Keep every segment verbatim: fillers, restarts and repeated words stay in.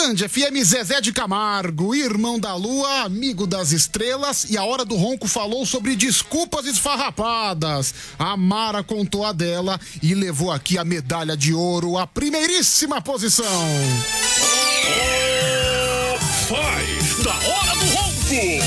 Band F M, Zezé de Camargo, irmão da lua, amigo das estrelas, e a Hora do Ronco falou sobre desculpas esfarrapadas. A Mara contou a dela e levou aqui a medalha de ouro, a primeiríssima posição. Vai, da Hora do Ronco!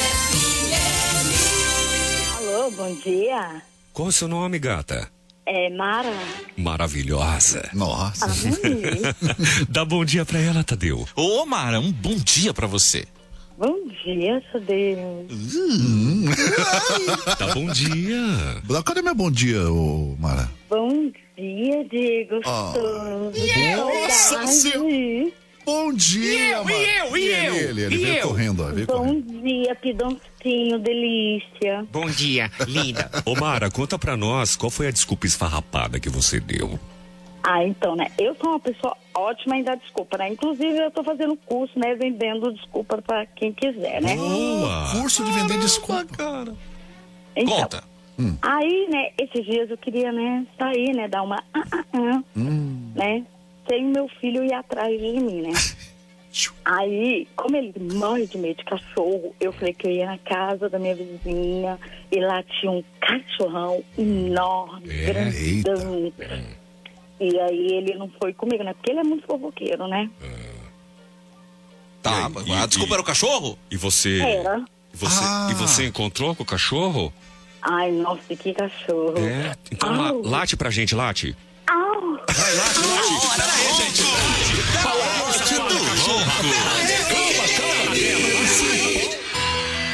Alô, bom dia. Qual é o seu nome, gata? É Mara. Maravilhosa. Nossa. Dá bom dia pra ela, Tadeu. Ô, Mara, um bom dia pra você. Bom dia, Tadeu. Hum. Dá bom dia. Cadê meu bom dia, ô, Mara? Bom dia, Diego. Oh. Nossa senhora. Bom dia, eu, Mara. e eu, e eu, Ele, ele e veio eu. correndo, ó. Veio Bom correndo. dia, Pidoncinho, delícia. Bom dia, linda. Ô, Mara, conta pra nós qual foi a desculpa esfarrapada que você deu. Ah, então, né? Eu sou uma pessoa ótima em dar desculpa, né? Inclusive, eu tô fazendo curso, né? Vendendo desculpa pra quem quiser, né? Boa. Curso de vender desculpa. Cara. Então, Conta. Hum. aí, né? Esses dias eu queria, né? Sair, né? Dar uma... Ah, ah, ah, Hum. né? Sem meu filho ir atrás de mim, né? Aí, como ele morre de medo de cachorro, eu falei que eu ia na casa da minha vizinha e lá tinha um cachorrão enorme, É, grandão. E aí ele não foi comigo, né? Porque ele é muito fofoqueiro, né? Tá, E- mas e- a desculpa e- era o cachorro? E você... Era. E você, Ah. e você encontrou com o cachorro? Ai, nossa, que cachorro. É. Então la- Au. late pra gente, late. Au. Vai, late, late. Pera aí, gente. Pera aí, gente.